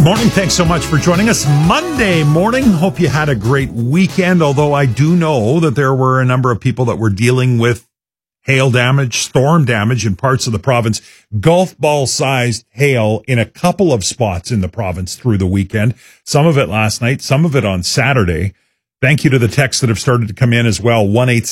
Morning. Thanks so much for joining us Monday morning. Hope you had a great weekend, although I do know that there were a number of people that were dealing with hail damage, storm damage in parts of the province, golf ball sized hail in a couple of spots in the province through the weekend. Some of it last night, some of it on Saturday. Thank you to the texts that have started to come in as well.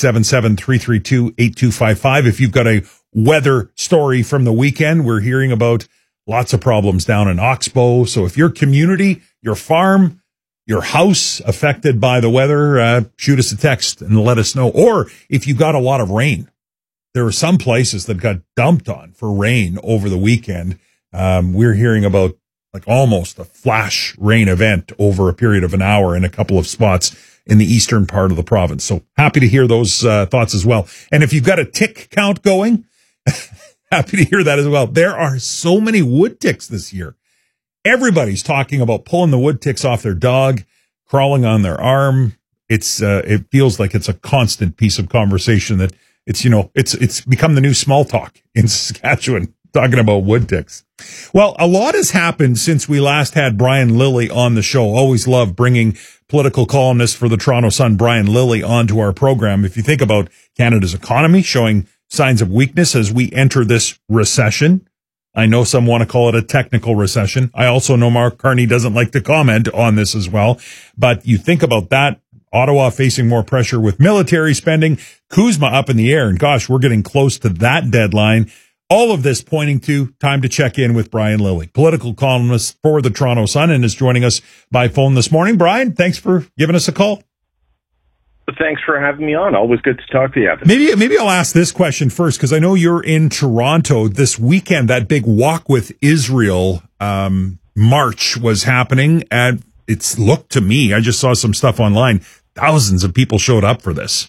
1-877-332-8255. If you've got a weather story from the weekend, we're hearing about lots of problems down in Oxbow. So if your community, your farm, your house affected by the weather, shoot us a text and let us know. Or if you got a lot of rain, there are some places that got dumped on for rain over the weekend. We're hearing about like almost a flash rain event over a period of an hour in a couple of spots in the eastern part of the province. So happy to hear those thoughts as well. And if you've got a tick count going, happy to hear that as well. There are so many wood ticks this year. Everybody's talking about pulling the wood ticks off their dog, crawling on their arm. It feels like it's a constant piece of conversation that it's become the new small talk in Saskatchewan, talking about wood ticks. Well, a lot has happened since we last had Brian Lilley on the show. Always love bringing political columnist for the Toronto Sun, Brian Lilley, onto our program. If you think about Canada's economy showing signs of weakness as we enter this recession. I know some want to call it a technical recession. I also know Mark Carney doesn't like to comment on this as well. But you think about that, Ottawa facing more pressure with military spending, CUSMA up in the air, and gosh, we're getting close to that deadline. All of this pointing to time to check in with Brian Lilley, political columnist for the Toronto Sun, and is joining us by phone this morning. Brian, thanks for giving us a call. Thanks for having me on. Always good to talk to you, Evan. Maybe I'll ask this question first, because I know you're in Toronto this weekend. That big Walk with Israel march was happening, and it's looked to me, I just saw some stuff online, thousands of people showed up for this.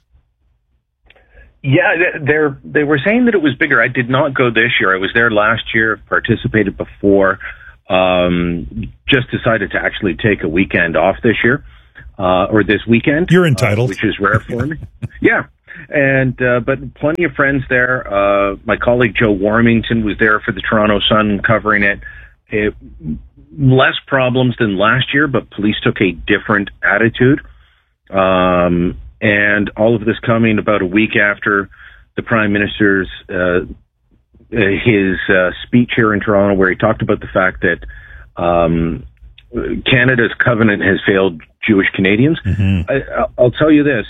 Yeah, they were saying that it was bigger. I did not go this year. I was there last year, participated before, just decided to actually take a weekend off this year. Or this weekend. You're entitled. Which is rare for me. Yeah. And, but plenty of friends there. My colleague Joe Warmington was there for the Toronto Sun covering it. Less problems than last year, but police took a different attitude. And all of this coming about a week after the Prime Minister's, his speech here in Toronto, where he talked about the fact that, Canada's covenant has failed Jewish Canadians. Mm-hmm. I'll tell you this,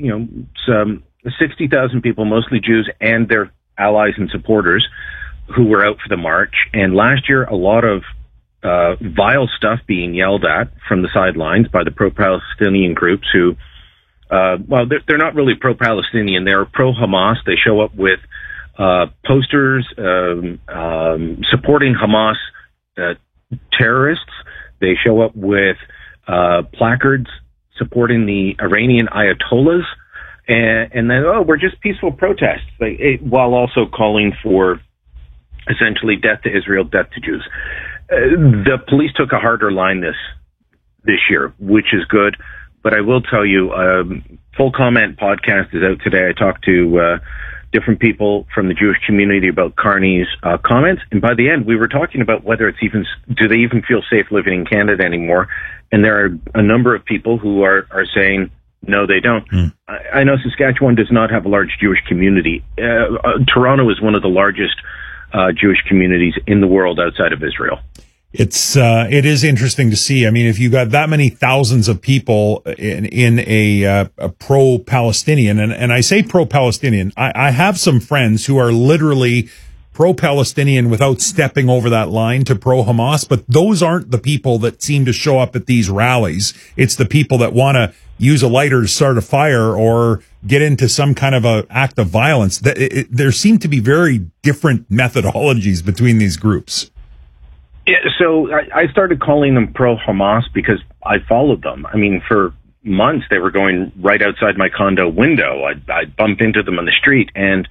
60,000 people, mostly Jews and their allies and supporters, who were out for the march. And last year, a lot of vile stuff being yelled at from the sidelines by the pro-Palestinian groups who, they're not really pro-Palestinian. They're pro-Hamas. They show up with posters supporting Hamas terrorists. They show up with placards supporting the Iranian Ayatollahs, and then, we're just peaceful protests, while also calling for essentially death to Israel, death to Jews. The police took a harder line this year, which is good. But I will tell you, Full Comment podcast is out today. I talked to different people from the Jewish community about Carney's comments. And by the end, we were talking about whether do they even feel safe living in Canada anymore? And there are a number of people who are saying, no, they don't. I know Saskatchewan does not have a large Jewish community. Toronto is one of the largest Jewish communities in the world outside of Israel. It is interesting to see. I mean, if you got that many thousands of people in a pro-Palestinian, and I say pro-Palestinian, I have some friends who are literally pro-Palestinian without stepping over that line to pro-Hamas, but those aren't the people that seem to show up at these rallies. It's the people that want to use a lighter to start a fire or get into some kind of a act of violence. There seem to be very different methodologies between these groups. Yeah, so I started calling them pro-Hamas because I followed them. I mean, for months they were going right outside my condo window. I'd bump into them on the street, and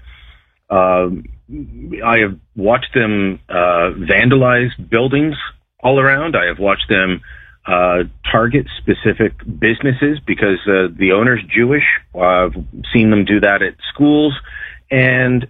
I have watched them vandalize buildings all around. I have watched them target specific businesses because the owner's Jewish. I've seen them do that at schools, and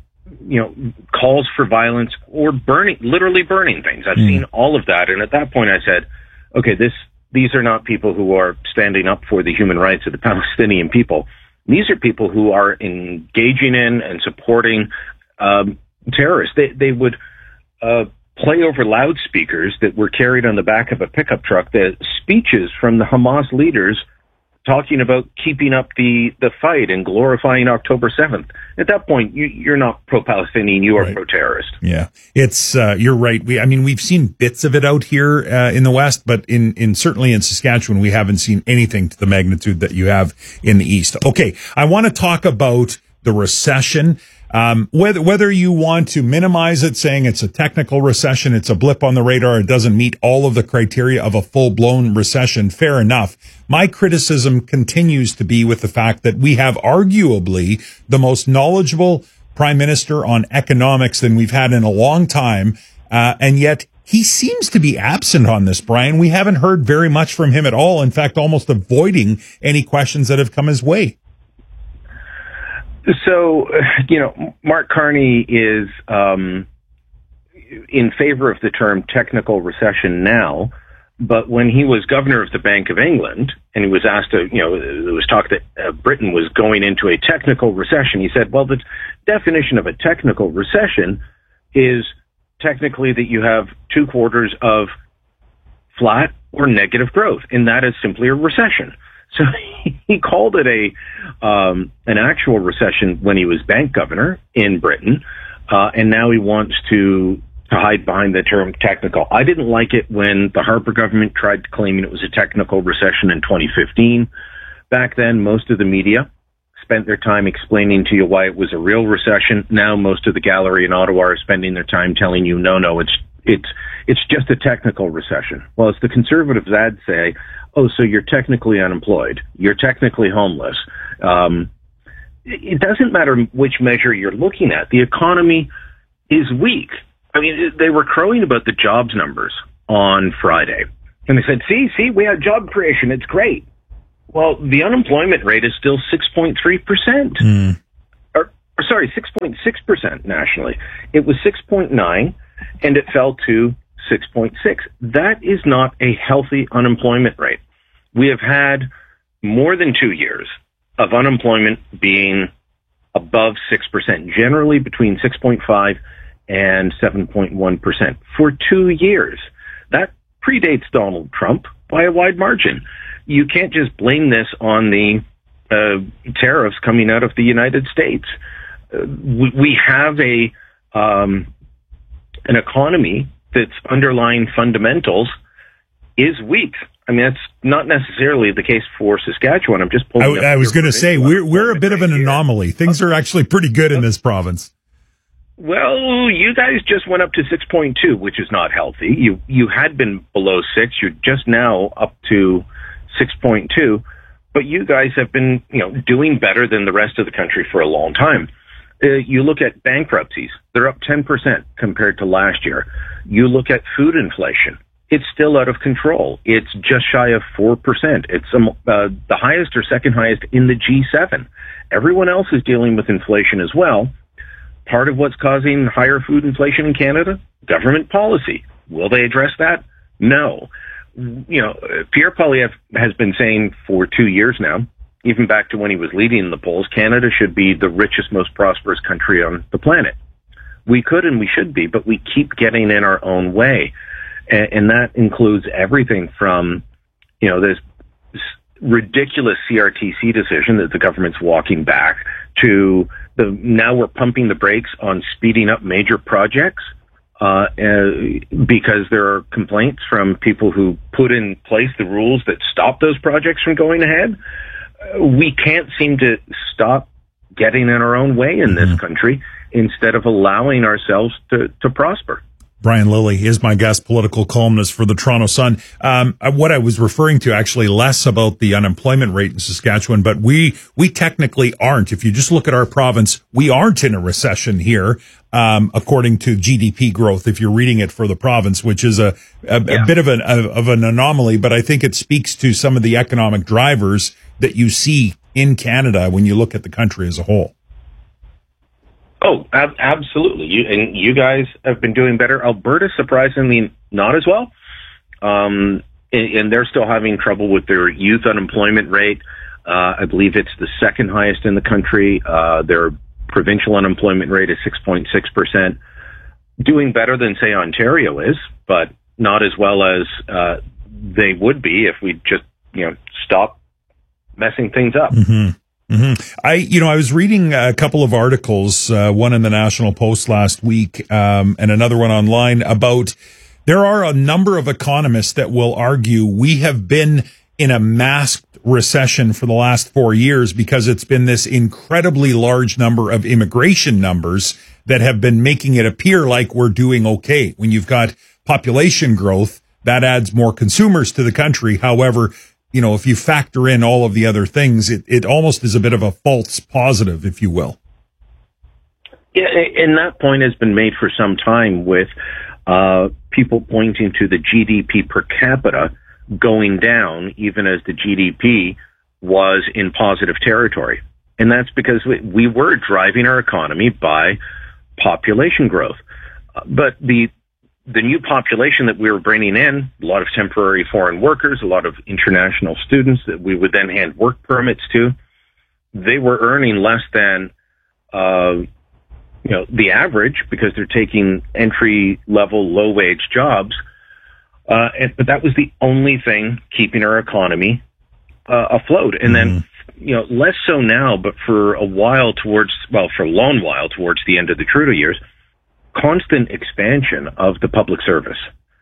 calls for violence or literally burning things. I've seen all of that. And at that point I said, okay, these are not people who are standing up for the human rights of the Palestinian people. These are people who are engaging in and supporting terrorists. They would play over loudspeakers that were carried on the back of a pickup truck the speeches from the Hamas leaders talking about keeping up the fight and glorifying October 7th. At that point, you're not pro-Palestinian, you are right. pro-terrorist. Yeah, it's, you're right. We've seen bits of it out here, in the West, but in certainly in Saskatchewan, we haven't seen anything to the magnitude that you have in the East. Okay. I want to talk about the recession. Whether you want to minimize it, saying it's a technical recession, it's a blip on the radar, it doesn't meet all of the criteria of a full-blown recession, fair enough. My criticism continues to be with the fact that we have arguably the most knowledgeable prime minister on economics than we've had in a long time, and yet he seems to be absent on this, Brian. We haven't heard very much from him at all, in fact, almost avoiding any questions that have come his way. So, Mark Carney is in favor of the term technical recession now, but when he was governor of the Bank of England and he was asked to, there was talk that Britain was going into a technical recession, he said, well, the definition of a technical recession is technically that you have 2 quarters of flat or negative growth, and that is simply a recession. So he called it an actual recession when he was bank governor in Britain, and now he wants to hide behind the term technical. I didn't like it when the Harper government tried claiming it was a technical recession in 2015. Back then, most of the media spent their time explaining to you why it was a real recession. Now most of the gallery in Ottawa are spending their time telling you, no, it's just a technical recession. Well, as the Conservatives ad say, oh, so you're technically unemployed. You're technically homeless. It doesn't matter which measure you're looking at. The economy is weak. I mean, they were crowing about the jobs numbers on Friday. And they said, see, we had job creation. It's great. Well, the unemployment rate is still 6.3%. Or sorry, 6.6% nationally. It was 6.9, and it fell to 6.6. That is not a healthy unemployment rate. We have had more than 2 years of unemployment being above 6%, generally between 6.5 and 7.1% for 2 years. That predates Donald Trump by a wide margin. You can't just blame this on the tariffs coming out of the United States. We have an economy that's underlying fundamentals is weak. I mean, that's not necessarily the case for Saskatchewan. I'm just pulling. I was going to say we're a bit of an anomaly. Things are actually pretty good in this province. Well, you guys just went up to 6.2, which is not healthy. You had been below 6. You're just now up to 6.2, but you guys have been, doing better than the rest of the country for a long time. You look at bankruptcies; they're up 10% compared to last year. You look at food inflation; it's still out of control. It's just shy of 4%. It's the highest or second highest in the G7. Everyone else is dealing with inflation as well. Part of what's causing higher food inflation in Canada? Government policy. Will they address that? No. Pierre Poilievre has been saying for 2 years now, even back to when he was leading the polls, Canada should be the richest, most prosperous country on the planet. We could and we should be, but we keep getting in our own way. And that includes everything from, this ridiculous CRTC decision that the government's walking back to now we're pumping the brakes on speeding up major projects because there are complaints from people who put in place the rules that stop those projects from going ahead. We can't seem to stop getting in our own way in this country instead of allowing ourselves to prosper. Brian Lilley is my guest, political columnist for the Toronto Sun. What I was referring to actually less about the unemployment rate in Saskatchewan, but we technically aren't. If you just look at our province, we aren't in a recession here, according to GDP growth, if you're reading it for the province, which is a bit of an anomaly, but I think it speaks to some of the economic drivers that you see in Canada when you look at the country as a whole. Oh, absolutely. You guys have been doing better. Alberta, surprisingly, not as well. and they're still having trouble with their youth unemployment rate. I believe it's the second highest in the country. Their provincial unemployment rate is 6.6%, doing better than, say, Ontario is, but not as well as they would be if we just, stop messing things up. Mm-hmm. Mm-hmm. I was reading a couple of articles, one in the National Post last week, and another one online about there are a number of economists that will argue we have been in a masked recession for the last 4 years because it's been this incredibly large number of immigration numbers that have been making it appear like we're doing okay. When you've got population growth, that adds more consumers to the country. However, if you factor in all of the other things, it almost is a bit of a false positive, if you will. Yeah, and that point has been made for some time with people pointing to the GDP per capita going down, even as the GDP was in positive territory. And that's because we were driving our economy by population growth. But the new population that we were bringing in, a lot of temporary foreign workers, a lot of international students that we would then hand work permits to, they were earning less than the average because they're taking entry-level, low-wage jobs. But that was the only thing keeping our economy afloat. And then, less so now, but for a long while towards the end of the Trudeau years, constant expansion of the public service.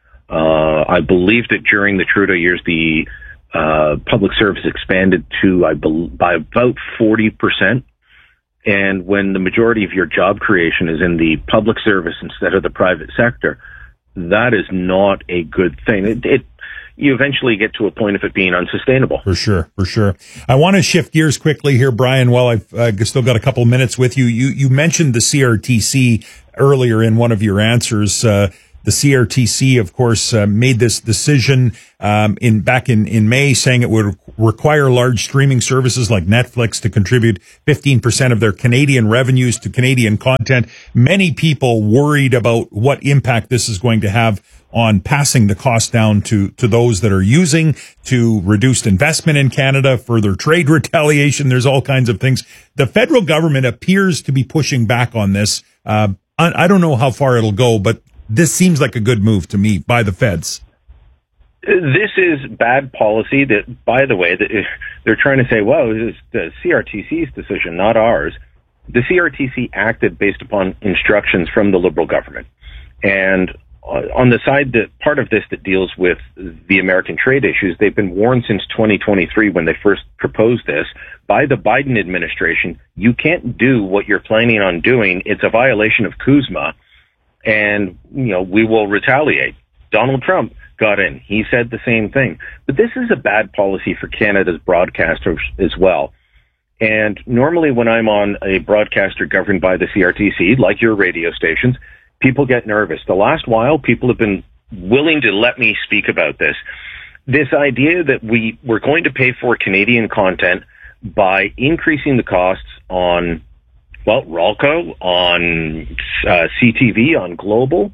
I believe that during the Trudeau years, the public service expanded by about 40%. And when the majority of your job creation is in the public service instead of the private sector, that is not a good thing. You eventually get to a point of it being unsustainable. For sure. I want to shift gears quickly here, Brian, while I've still got a couple of minutes with you. You mentioned the CRTC earlier in one of your answers. The CRTC, of course, made this decision back in May, saying it would require large streaming services like Netflix to contribute 15% of their Canadian revenues to Canadian content. Many people worried about what impact this is going to have on passing the cost down to those that are using, to reduced investment in Canada, further trade retaliation. There's all kinds of things. The federal government appears to be pushing back on this. I don't know how far it'll go, but this seems like a good move to me by the feds. This is bad policy that, by the way, that they're trying to say, well, it was the CRTC's decision, not ours. The CRTC acted based upon instructions from the Liberal government. And on the side that part of this that deals with the American trade issues, they've been warned since 2023 when they first proposed this by the Biden administration. You can't do what you're planning on doing. It's a violation of CUSMA, and we will retaliate. Donald Trump got in. He said the same thing. But this is a bad policy for Canada's broadcasters as well. And normally when I'm on a broadcaster governed by the CRTC, like your radio stations, people get nervous. The last while, people have been willing to let me speak about this. This idea that we're going to pay for Canadian content by increasing the costs on, RALCO, on CTV, on Global,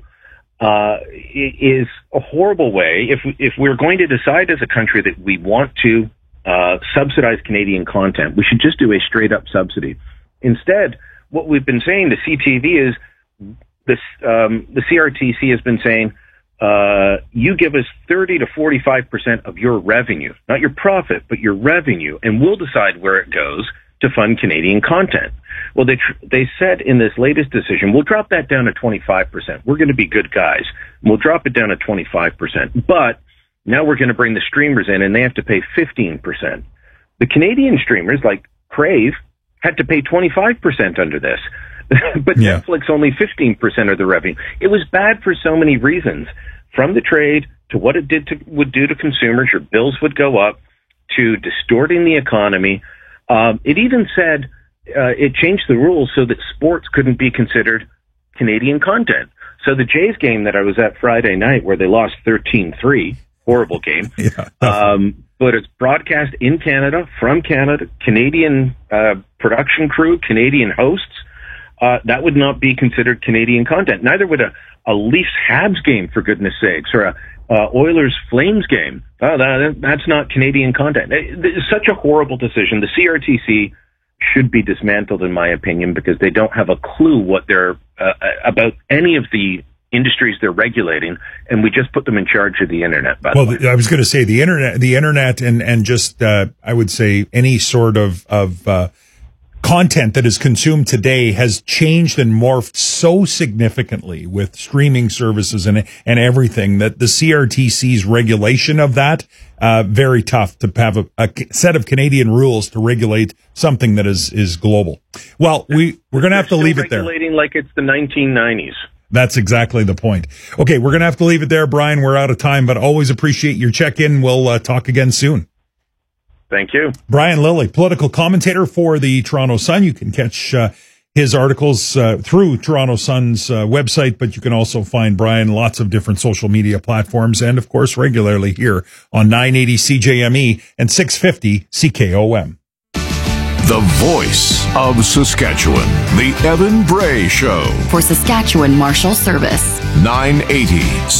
is a horrible way. If we're going to decide as a country that we want to subsidize Canadian content, we should just do a straight-up subsidy. Instead, what we've been saying to CTV is, the CRTC has been saying, you give us 30 to 45% of your revenue, not your profit, but your revenue, and we'll decide where it goes to fund Canadian content. Well, they said in this latest decision, we'll drop that down to 25%. We're going to be good guys. We'll drop it down to 25%. But now we're going to bring the streamers in, and they have to pay 15%. The Canadian streamers, like Crave, had to pay 25% under this. But yeah. Netflix only 15% of the revenue. It was bad for so many reasons, from the trade to what it would do to consumers. Your bills would go up, to distorting the economy. It even said it changed the rules so that sports couldn't be considered Canadian content. So the Jays game that I was at Friday night, where they lost 13-3, horrible game. Yeah. But it's broadcast in Canada, from Canada, Canadian production crew, Canadian hosts. That would not be considered Canadian content. Neither would a Leafs Habs game, for goodness sakes, or Oilers Flames game. That's not Canadian content. It's such a horrible decision. The CRTC should be dismantled, in my opinion, because they don't have a clue what they're about any of the industries they're regulating, and we just put them in charge of the internet. I was going to say the internet, and just I would say any sort of content that is consumed today has changed and morphed so significantly with streaming services and everything that the CRTC's regulation of that very tough to have a set of Canadian rules to regulate something that is global. Well, we're going to have to leave it there. Regulating like it's the 1990s. That's exactly the point. Okay, we're going to have to leave it there, Brian. We're out of time, but always appreciate your check-in. We'll talk again soon. Thank you. Brian Lilley, political commentator for the Toronto Sun. You can catch his articles through Toronto Sun's website, but you can also find Brian lots of different social media platforms and, of course, regularly here on 980 CJME and 650 CKOM. The voice of Saskatchewan, the Evan Bray Show. For Saskatchewan Marshal Service. 980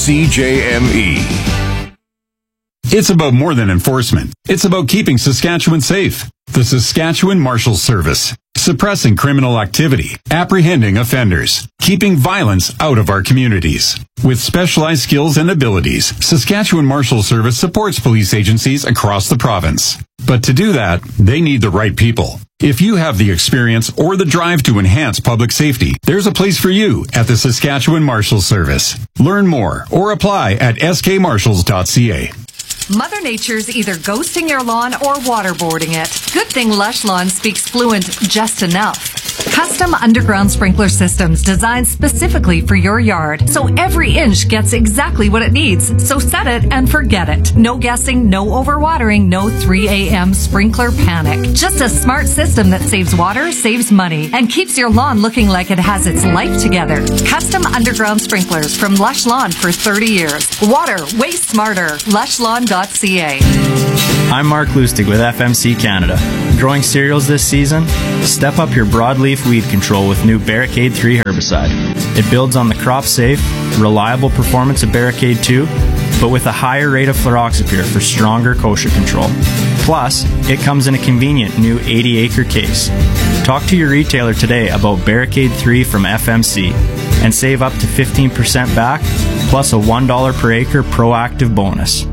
CJME. It's about more than enforcement. It's about keeping Saskatchewan safe. The Saskatchewan Marshal Service. Suppressing criminal activity, apprehending offenders, keeping violence out of our communities. With specialized skills and abilities, Saskatchewan Marshal Service supports police agencies across the province. But to do that, they need the right people. If you have the experience or the drive to enhance public safety, there's a place for you at the Saskatchewan Marshal Service. Learn more or apply at skmarshals.ca. Mother Nature's either ghosting your lawn or waterboarding it. Good thing Lush Lawn speaks fluent just enough. Custom underground sprinkler systems designed specifically for your yard, so every inch gets exactly what it needs. So set it and forget it. No guessing, no overwatering, no 3 a.m. sprinkler panic. Just a smart system that saves water, saves money, and keeps your lawn looking like it has its life together. Custom underground sprinklers from Lush Lawn for 30 years. Water, way smarter. LushLawn.ca. I'm Mark Lustig with FMC Canada. Growing cereals this season? Step up your broadleaf weed control with new Barricade 3 herbicide. It builds on the crop-safe, reliable performance of Barricade 2, but with a higher rate of fluroxapyr for stronger kochia control. Plus, it comes in a convenient new 80-acre case. Talk to your retailer today about Barricade 3 from FMC and save up to 15% back, plus a $1 per acre proactive bonus.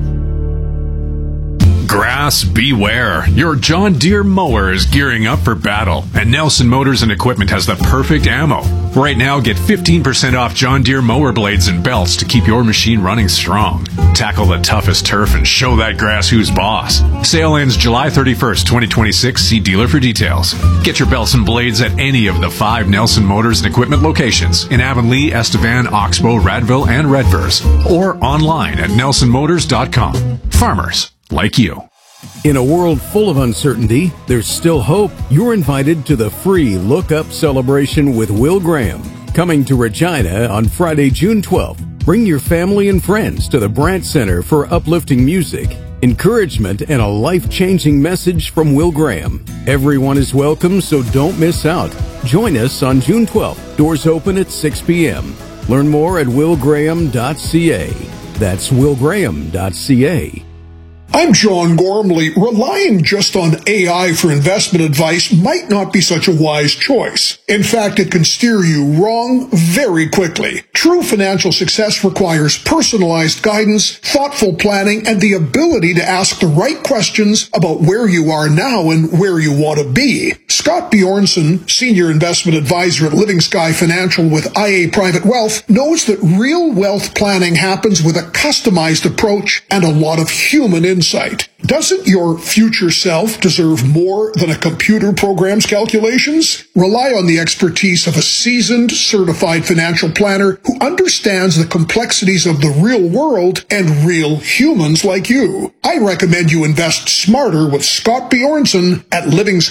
Grass beware. Your John Deere mower is gearing up for battle, and Nelson Motors and Equipment has the perfect ammo. Right now, get 15% off John Deere mower blades and belts to keep your machine running strong. Tackle the toughest turf and show that grass who's boss. Sale ends July 31st, 2026. See dealer for details. Get your belts and blades at any of the 5 Nelson Motors and Equipment locations in Avonlea, Estevan, Oxbow, Radville, and Redvers, or online at nelsonmotors.com. Farmers like you. In a world full of uncertainty, there's still hope. You're invited to the free Look Up celebration with Will Graham, coming to Regina on Friday, June 12th. Bring your family and friends to the Brandt Center for uplifting music, encouragement, and a life-changing message from Will Graham. Everyone is welcome, so don't miss out. Join us on June 12th. Doors open at 6 p.m. Learn more at willgraham.ca. That's willgraham.ca. I'm John Gormley. Relying just on AI for investment advice might not be such a wise choice. In fact, it can steer you wrong very quickly. True financial success requires personalized guidance, thoughtful planning, and the ability to ask the right questions about where you are now and where you want to be. Scott Bjornson, Senior Investment Advisor at Living Sky Financial with IA Private Wealth, knows that real wealth planning happens with a customized approach and a lot of human insight. Doesn't your future self deserve more than a computer program's calculations? Rely on the expertise of a seasoned, certified financial planner who understands the complexities of the real world and real humans like you. I recommend you invest smarter with Scott Bjornson at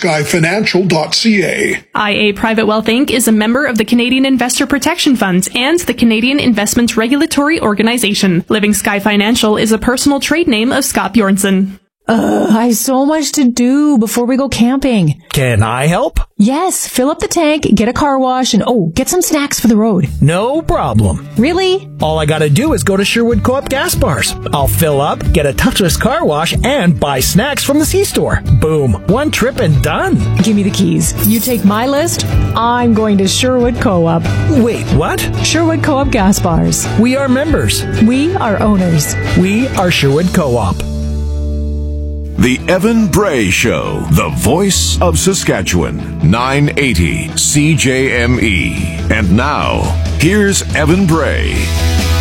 livingskyfinancial.ca. IA Private Wealth Inc. is a member of the Canadian Investor Protection Funds and the Canadian Investments Regulatory Organization. Living Sky Financial is a personal trade name of Scott Bjornson. I have so much to do before we go camping. Can I help? Yes, fill up the tank, get a car wash, and get some snacks for the road. No problem. Really? All I gotta do is go to Sherwood Co-op gas bars. I'll fill up, get a touchless car wash, and buy snacks from the C-store. Boom. One trip and done. Give me the keys. You take my list, I'm going to Sherwood Co-op. Wait, what? Sherwood Co-op gas bars. We are members. We are owners. We are Sherwood Co-op. The Evan Bray Show, the voice of Saskatchewan, 980 CJME. And now, here's Evan Bray.